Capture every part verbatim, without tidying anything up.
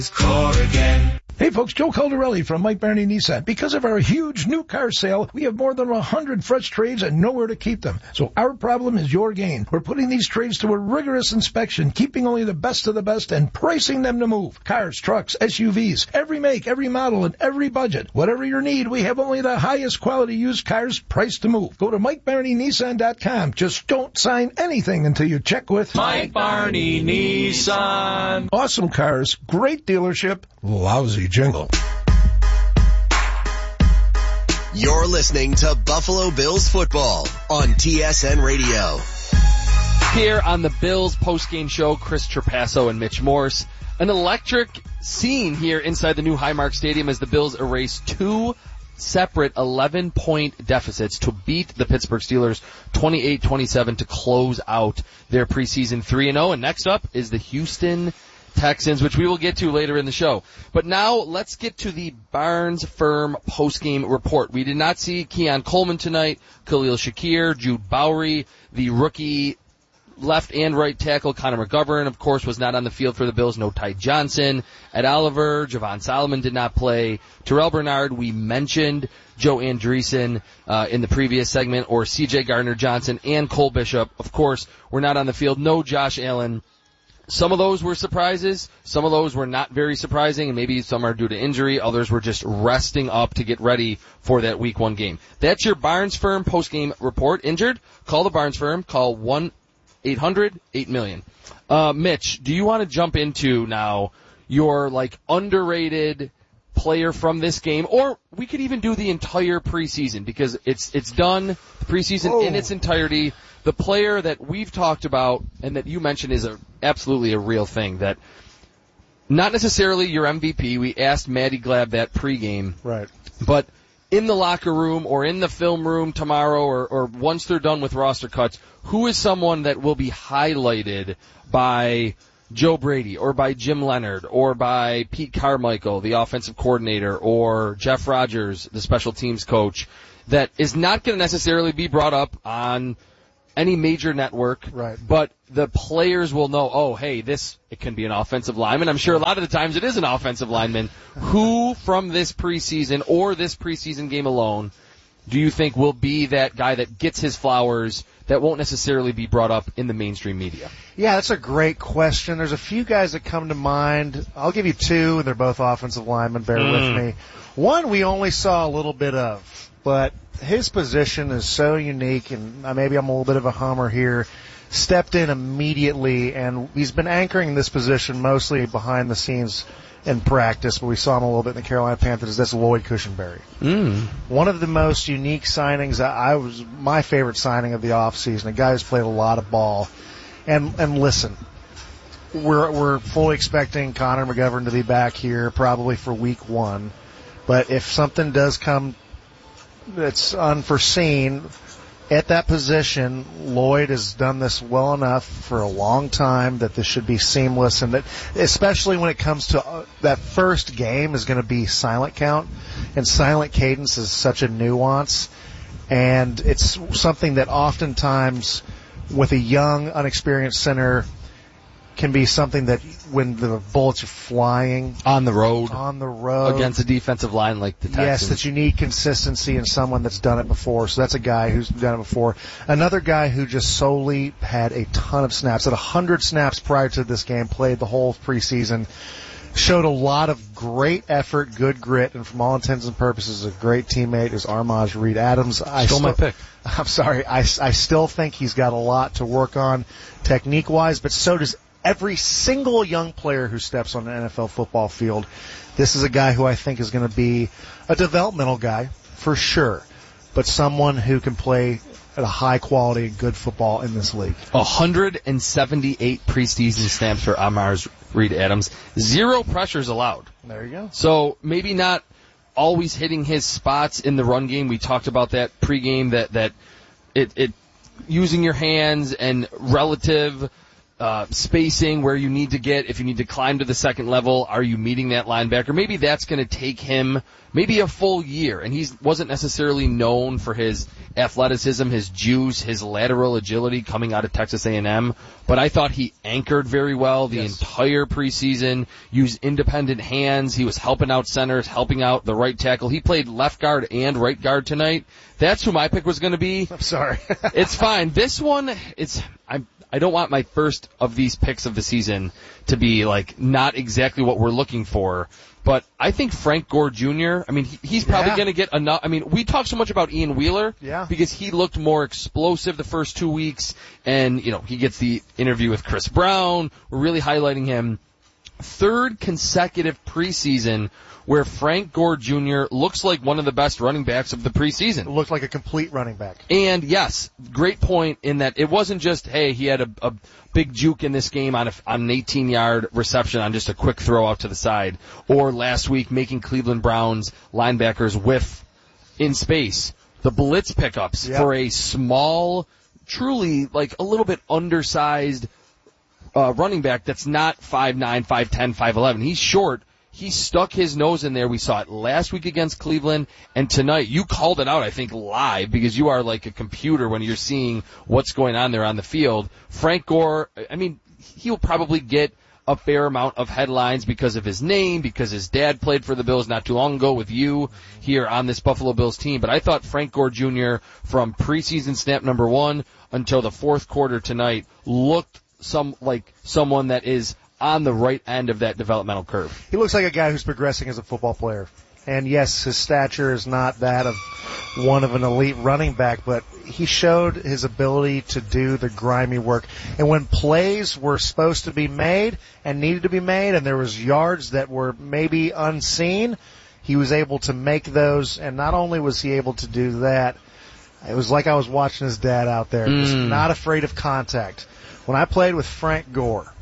Core again. Hey folks, Joe Caldarelli from Mike Barney Nissan. Because of our huge new car sale, we have more than one hundred fresh trades and nowhere to keep them. So our problem is your gain. We're putting these trades to a rigorous inspection, keeping only the best of the best and pricing them to move. Cars, trucks, S U Vs, every make, every model, and every budget. Whatever your need, we have only the highest quality used cars priced to move. Go to Mike Barney Nissan dot com. Just don't sign anything until you check with Mike Barney Nissan. Awesome cars, great dealership, lousy jingle. You're listening to Buffalo Bills football on T S N Radio. Here on the Bills postgame show, Chris Trapasso and Mitch Morse. An electric scene here inside the new Highmark Stadium as the Bills erase two separate eleven-point deficits to beat the Pittsburgh Steelers twenty-eight twenty-seven to close out their preseason three and oh. And next up is the Houston Texans, which we will get to later in the show. But now let's get to the Barnes Firm postgame report. We did not see Keon Coleman tonight, Khalil Shakir, Jude Bowery, the rookie left and right tackle Connor McGovern, of course, was not on the field for the Bills. No Ty Johnson. Ed Oliver, Javon Solomon did not play. Terrell Bernard, we mentioned Joe Andreessen uh, in the previous segment, or C J Gardner-Johnson and Cole Bishop, of course, were not on the field. No Josh Allen. Some of those were surprises. Some of those were not very surprising, and maybe some are due to injury. Others were just resting up to get ready for that week one game. That's your Barnes Firm postgame report. Injured? Call the Barnes Firm. Call one eight hundred eight million. Uh, Mitch, do you want to jump into now your, like, underrated player from this game? Or we could even do the entire preseason, because it's it's done, the preseason oh. in its entirety. The player that we've talked about and that you mentioned is a, absolutely a real thing, that not necessarily your M V P. We asked Maddie Glab that pregame. Right. But in the locker room or in the film room tomorrow or, or once they're done with roster cuts, who is someone that will be highlighted by Joe Brady or by Jim Leonard or by Pete Carmichael, the offensive coordinator, or Jeff Rogers, the special teams coach, that is not going to necessarily be brought up on any major network, right, but the players will know, oh, hey, this, it can be an offensive lineman. I'm sure a lot of the times it is an offensive lineman. Who from this preseason or this preseason game alone do you think will be that guy that gets his flowers that won't necessarily be brought up in the mainstream media? Yeah, that's a great question. There's a few guys that come to mind. I'll give you two, and they're both offensive linemen. Bear mm. with me. One we only saw a little bit of, but his position is so unique, and maybe I'm a little bit of a homer here, stepped in immediately, and he's been anchoring this position mostly behind the scenes in practice, but we saw him a little bit in the Carolina Panthers. That's Lloyd Cushenberry. Mm. One of the most unique signings, I was my favorite signing of the offseason, a guy who's played a lot of ball. And and listen, we're we're fully expecting Connor McGovern to be back here probably for week one, but if something does come that's unforeseen at that position, Lloyd has done this well enough for a long time that this should be seamless, and that especially when it comes to uh, that first game is going to be silent count, and silent cadence is such a nuance, and it's something that oftentimes with a young, unexperienced center can be something that when the bullets are flying on the road, on the road against a defensive line like the Texans. Yes, that you need consistency in someone that's done it before. So that's a guy who's done it before. Another guy who just solely had a ton of snaps, at one hundred snaps prior to this game, played the whole preseason, showed a lot of great effort, good grit, and from all intents and purposes, a great teammate is Armaj Reed Adams. I Still my pick. I'm sorry. I, I still think he's got a lot to work on technique-wise, but so does every single young player who steps on an N F L football field. This is a guy who I think is going to be a developmental guy for sure, but someone who can play at a high quality, good football in this league. one hundred seventy-eight preseason snaps for Armaj Reed Adams. Zero pressures allowed. There you go. So maybe not always hitting his spots in the run game. We talked about that pregame, that, that it, it, using your hands and relative uh, spacing where you need to get, if you need to climb to the second level, are you meeting that linebacker? Maybe that's going to take him maybe a full year, and he wasn't necessarily known for his athleticism, his juice, his lateral agility coming out of Texas A and M, but I thought he anchored very well the yes. entire preseason, used independent hands, he was helping out centers, helping out the right tackle. He played left guard and right guard tonight. That's who my pick was going to be. I'm sorry. It's fine. This one, it's, I I don't want my first of these picks of the season to be like not exactly what we're looking for. But I think Frank Gore Junior, I mean, he, he's probably yeah. going to get enough. I mean, we talk so much about Ian Wheeler yeah. because he looked more explosive the first two weeks. And, you know, he gets the interview with Chris Brown. We're really highlighting him. Third consecutive preseason where Frank Gore Junior looks like one of the best running backs of the preseason. Looked like a complete running back. And yes, great point in that it wasn't just, hey, he had a, a big juke in this game on, a, on an eighteen-yard reception on just a quick throw out to the side, or last week making Cleveland Browns linebackers whiff in space. The blitz pickups yep. for a small, truly like a little bit undersized uh, running back that's not five nine, five ten, five eleven. He's short. He stuck his nose in there. We saw it last week against Cleveland, and tonight you called it out, I think, live, because you are like a computer when you're seeing what's going on there on the field. Frank Gore, I mean, he'll probably get a fair amount of headlines because of his name, because his dad played for the Bills not too long ago with you here on this Buffalo Bills team. But I thought Frank Gore Junior from preseason snap number one until the fourth quarter tonight looked some like someone that is on the right end of that developmental curve. He looks like a guy who's progressing as a football player. And yes, his stature is not that of one of an elite running back, but he showed his ability to do the grimy work. And when plays were supposed to be made and needed to be made, and there was yards that were maybe unseen, he was able to make those. And not only was he able to do that, it was like I was watching his dad out there. He was Mm. not afraid of contact. When I played with Frank Gore,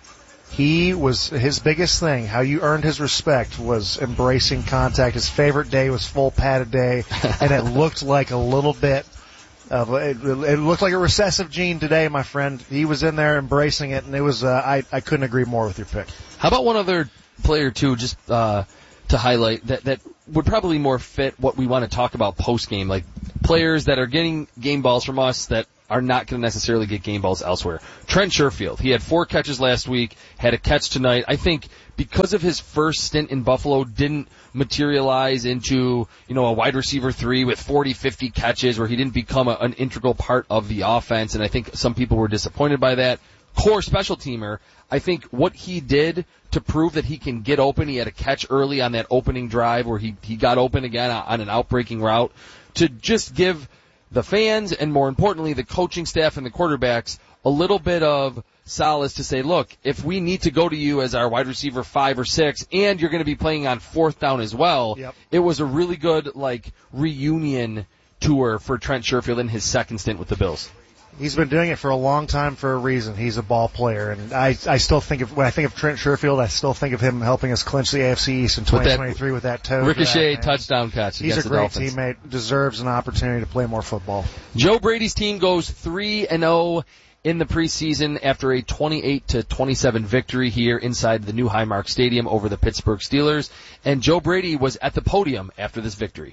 he was, his biggest thing, how you earned his respect was embracing contact. His favorite day was full padded day, and it looked like a little bit of, it, it looked like a recessive gene today, my friend. He was in there embracing it, and it was, uh, I, I couldn't agree more with your pick. How about one other player, too, just uh, to highlight, that, that would probably more fit what we want to talk about post-game, like players that are getting game balls from us that are not going to necessarily get game balls elsewhere. Trent Sherfield, he had four catches last week, had a catch tonight. I think because of his first stint in Buffalo didn't materialize into, you know, a wide receiver three with forty, fifty catches where he didn't become a, an integral part of the offense, and I think some people were disappointed by that. Core special teamer, I think what he did to prove that he can get open, he had a catch early on that opening drive where he, he got open again on an outbreaking route, to just give the fans, and more importantly, the coaching staff and the quarterbacks, a little bit of solace to say, look, if we need to go to you as our wide receiver five or six, and you're going to be playing on fourth down as well, yep. It was a really good, like, reunion tour for Trent Sherfield in his second stint with the Bills. He's been doing it for a long time for a reason. He's a ball player, and I, I still think of, when I think of Trent Sherfield, I still think of him helping us clinch the A F C East in twenty twenty-three with that, with that toe. Ricochet that, touchdown catch. He's a great teammate, deserves an opportunity to play more football. Joe Brady's team goes three and oh in the preseason after a twenty-eight to twenty-seven victory here inside the new Highmark Stadium over the Pittsburgh Steelers, and Joe Brady was at the podium after this victory.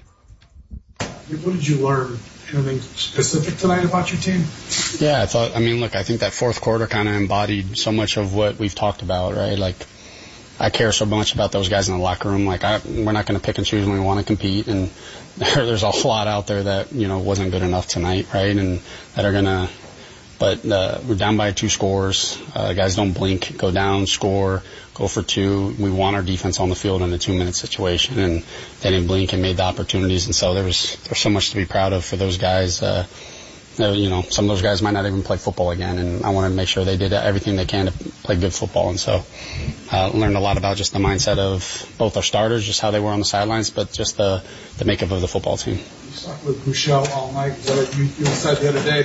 What did you learn? Anything specific tonight about your team? Yeah, I thought, I mean, look, I think that fourth quarter kind of embodied so much of what we've talked about, right? Like, I care so much about those guys in the locker room. Like, I, we're not going to pick and choose when we want to compete, and there, there's a lot out there that, you know, wasn't good enough tonight, right? And that are going to, but uh, we're down by two scores. Uh, guys don't blink, go down, score, go for two. We want our defense on the field in a two-minute situation, and they didn't blink and made the opportunities. And so there was there's so much to be proud of for those guys. Uh, you know, some of those guys might not even play football again, and I wanted to make sure they did everything they can to play good football. And so uh, learned a lot about just the mindset of both our starters, just how they were on the sidelines, but just the, the makeup of the football team. You talked with Michelle all night. You, you said the other day that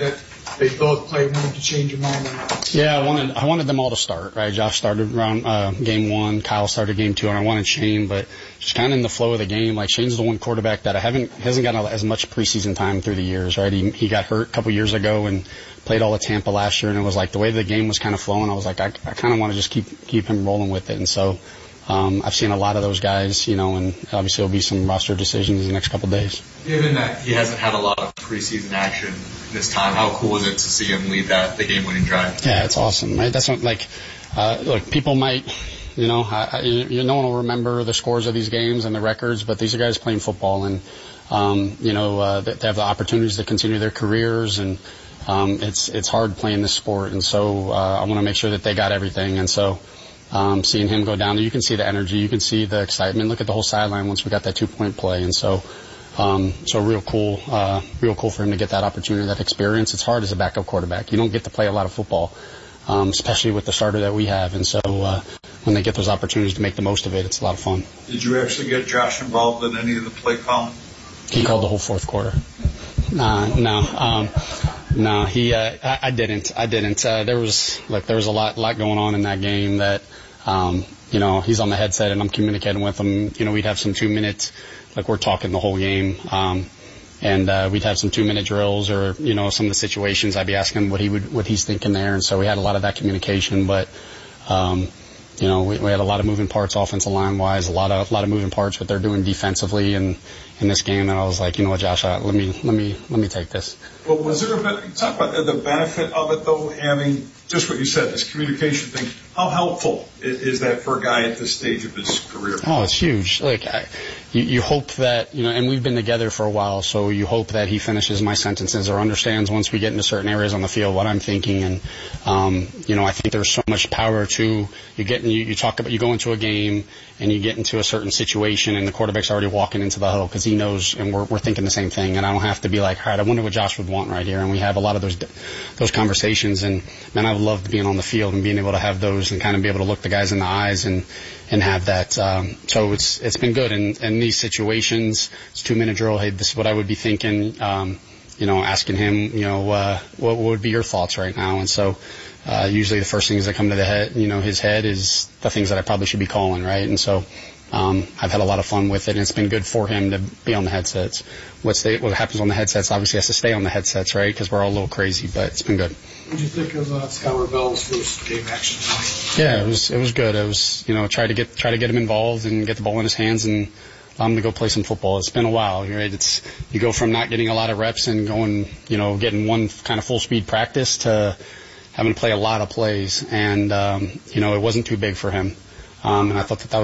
they both play wanted to change your mind on that? Yeah, I wanted I wanted them all to start, right? Josh started around uh, game one, Kyle started game two, and I wanted Shane, but just kind of in the flow of the game, like Shane's the one quarterback that I haven't hasn't gotten as much preseason time through the years, right? He he got hurt a couple years ago and played all of Tampa last year, and it was like the way the game was kind of flowing, I was like, I, I kind of want to just keep keep him rolling with it, and so um, I've seen a lot of those guys, you know, and obviously there'll be some roster decisions in the next couple of days. Given that he hasn't had a lot of preseason action this time, how cool is it to see him lead that the game-winning drive? Yeah, it's awesome, right? That's what, like, uh, look, people might, you know, I, I, you, no one will remember the scores of these games and the records, but these are guys playing football, and um, you know, uh, they have the opportunities to continue their careers, and um, it's it's hard playing this sport, and so uh, I want to make sure that they got everything, and so. Um, seeing him go down there, you can see the energy, you can see the excitement. Look at the whole sideline once we got that two-point play, and so, um, so real cool, uh, real cool for him to get that opportunity, that experience. It's hard as a backup quarterback. You don't get to play a lot of football, um, especially with the starter that we have, and so uh, when they get those opportunities to make the most of it, it's a lot of fun. Did you actually get Josh involved in any of the play calling? He called the whole fourth quarter. Nah, no, um, no, he, uh, I, I didn't, I didn't. Uh, there was, look, there was a lot, lot going on in that game that. Um, you know, he's on the headset and I'm communicating with him. You know, we'd have some two minutes, like we're talking the whole game. Um, and, uh, we'd have some two minute drills or, you know, some of the situations I'd be asking him what he would, what he's thinking there. And so we had a lot of that communication, but, um, you know, we, we had a lot of moving parts offensive line wise, a lot of, a lot of moving parts, what they're doing defensively and in this game. And I was like, you know what, Josh, uh, let me, let me, let me take this. Well, was there a bit, talk about the benefit of it though, having just what you said, this communication thing. How helpful is, is that for a guy at this stage of his career? Oh, it's huge. Like, I, you, you hope that, you know, and we've been together for a while, so you hope that he finishes my sentences or understands once we get into certain areas on the field what I'm thinking. And, um, you know, I think there's so much power to, you get, you, you talk about, you go into a game and you get into a certain situation and the quarterback's already walking into the huddle because he knows and we're, we're thinking the same thing. And I don't have to be like, all right, I wonder what Josh would want right here. And we have a lot of those, those conversations. And, man, I loved being on the field and being able to have those and kind of be able to look the guys in the eyes and, and have that. Um, so it's, it's been good. And in these situations, it's two minute drill. Hey, this is what I would be thinking. Um, you know, asking him, you know, uh, what, what would be your thoughts right now? And so, uh, usually the first things that come to the head, you know, his head is the things that I probably should be calling, right? And so, um, I've had a lot of fun with it, and it's been good for him to be on the headsets. What's the, what happens on the headsets obviously has to stay on the headsets, right? Because we're all a little crazy, but it's been good. What did you think of uh, Skylar Bell's first game action tonight? Yeah, it was it was good. It was, you know, try to get try to get him involved and get the ball in his hands and allow him to go play some football. It's been a while, right? It's you go from not getting a lot of reps and going, you know, getting one kind of full speed practice to having to play a lot of plays, and um, you know, it wasn't too big for him. Um, and I thought that that